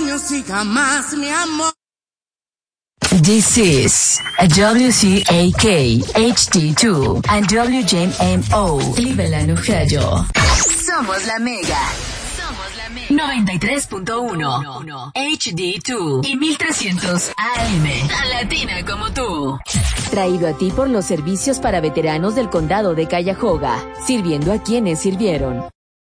años y jamás mi amor. This is a WCAK HD2 and WJMO Cleveland, Ohio. Somos la Mega. 93.1 HD2 y 1300 AM. Tan latina como tú. Traído a ti por los servicios para veteranos del condado de Cuyahoga, sirviendo a quienes sirvieron.